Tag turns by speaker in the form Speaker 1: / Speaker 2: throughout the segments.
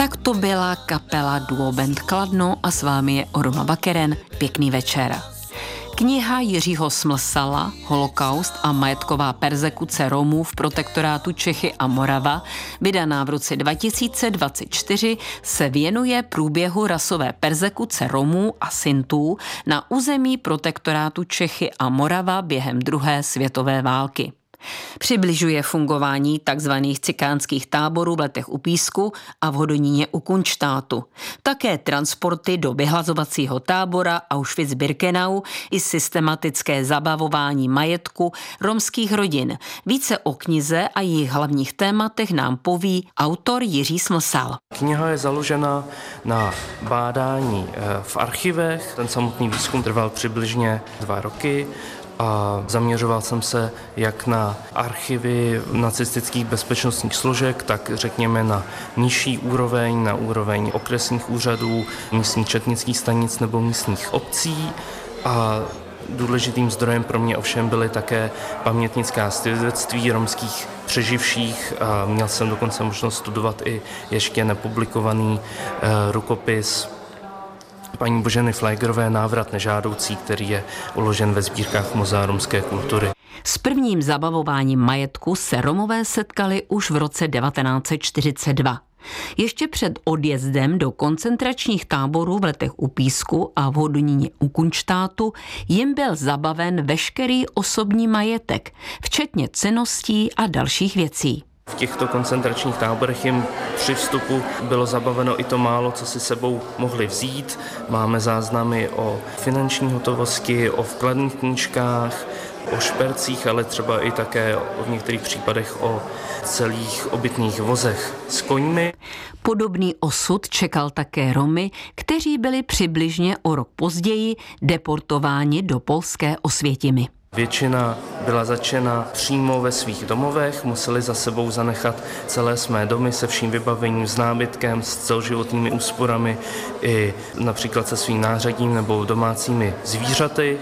Speaker 1: Tak to byla kapela Duo Band Kladno a s vámi je Orma Bakeren. Pěkný večer. Kniha Jiřího Smlsala Holokaust a majetková perzekuce Romů v protektorátu Čechy a Morava, vydaná v roce 2024, se věnuje průběhu rasové perzekuce Romů a Sintů na území protektorátu Čechy a Morava během druhé světové války. Přibližuje fungování tzv. Cikánských táborů v Letech u Písku a v Hodoníně u Kunštátu. Také transporty do vyhlazovacího tábora Auschwitz-Birkenau i systematické zabavování majetku romských rodin. Více o knize a jejich hlavních tématech nám poví autor Jiří Smlsal.
Speaker 2: Kniha je založena na bádání v archivech. Ten samotný výzkum trval přibližně 2 roky. A zaměřoval jsem se jak na archivy nacistických bezpečnostních složek, tak řekněme na nižší úroveň, na úroveň okresních úřadů, místních četnických stanic nebo místních obcí. A důležitým zdrojem pro mě ovšem byly také pamětnická svědectví romských přeživších. A měl jsem dokonce možnost studovat i ještě nepublikovaný rukopis paní Boženy Flégerové Návrat nežádoucí, který je uložen ve sbírkách Muzea romské kultury.
Speaker 1: S prvním zabavováním majetku se Romové setkali už v roce 1942. Ještě před odjezdem do koncentračních táborů v Letech u Písku a v Hodoníně u Kunštátu jim byl zabaven veškerý osobní majetek, včetně cenností a dalších věcí.
Speaker 2: V těchto koncentračních táborech jim při vstupu bylo zabaveno i to málo, co si sebou mohli vzít. Máme záznamy o finanční hotovosti, o vkladných knížkách, o špercích, ale třeba i také v některých případech o celých obytných vozech s koňmi.
Speaker 1: Podobný osud čekal také Romy, kteří byli přibližně o rok později deportováni do polské Osvětimi.
Speaker 2: Většina byla zatčena přímo ve svých domovech, museli za sebou zanechat celé své domy se vším vybavením, s nábytkem, s celoživotními úsporami, i například se svým nářadím nebo domácími zvířaty.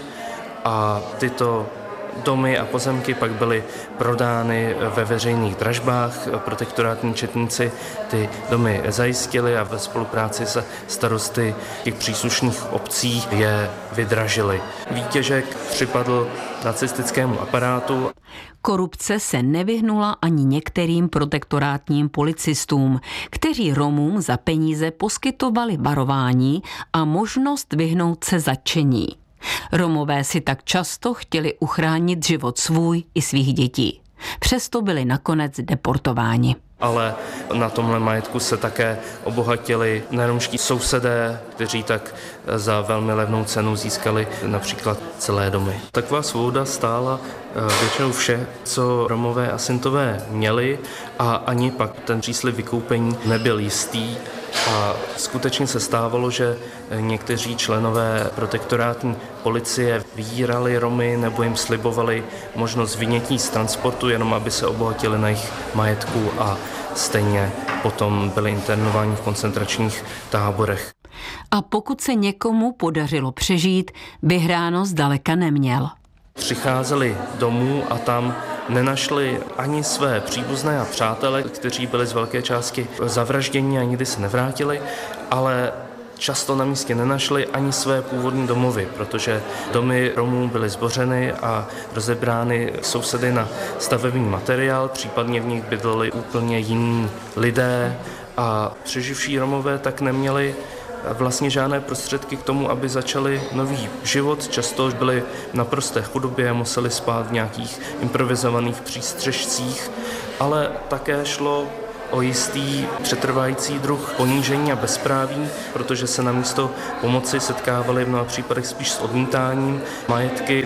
Speaker 2: A tyto domy a pozemky pak byly prodány ve veřejných dražbách. Protektorátní četníci ty domy zajistili a ve spolupráci se starosty těch příslušných obcí je vydražili. Výtěžek připadl nacistickému aparátu.
Speaker 1: Korupce se nevyhnula ani některým protektorátním policistům, kteří Romům za peníze poskytovali varování a možnost vyhnout se zatčení. Romové si tak často chtěli uchránit život svůj i svých dětí. Přesto byli nakonec deportováni.
Speaker 2: Ale na tomhle majetku se také obohatili neromští sousedé, kteří tak za velmi levnou cenu získali například celé domy. Taková svoboda stála většinou vše, co Romové a Sintové měli, a ani pak ten příslib vykoupení nebyl jistý. A skutečně se stávalo, že někteří členové protektorátní policie vydírali Romy nebo jim slibovali možnost vynětí z transportu, jenom aby se obohatili na jejich majetku, a stejně potom byli internováni v koncentračních táborech.
Speaker 1: A pokud se někomu podařilo přežít, vyhráno zdaleka neměl.
Speaker 2: Přicházeli domů a tam nenašli ani své příbuzné a přátele, kteří byli z velké části zavražděni a nikdy se nevrátili, ale často na místě nenašli ani své původní domovy, protože domy Romů byly zbořeny a rozebrány sousedy na stavební materiál, případně v nich bydleli úplně jiní lidé, a přeživší Romové tak neměli vlastně žádné prostředky k tomu, aby začali nový život. Často už byli v naprosté chudobě, museli spát v nějakých improvizovaných přístřešcích, ale také šlo o jistý přetrvající druh ponížení a bezpráví, protože se namísto pomoci setkávali v mnoha případech spíš s odmítáním. Majetky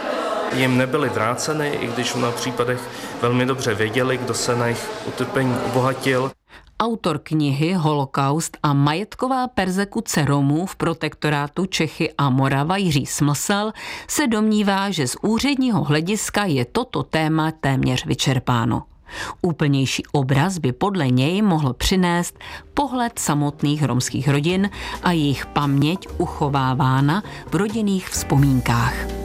Speaker 2: jim nebyly vráceny, i když v mnoha případech velmi dobře věděli, kdo se na jejich utrpení obohatil.
Speaker 1: Autor knihy Holokaust a majetková perzekuce Romů v protektorátu Čechy a Morava Jiří Smlsal se domnívá, že z úředního hlediska je toto téma téměř vyčerpáno. Úplnější obraz by podle něj mohl přinést pohled samotných romských rodin a jejich paměť uchovávána v rodinných vzpomínkách.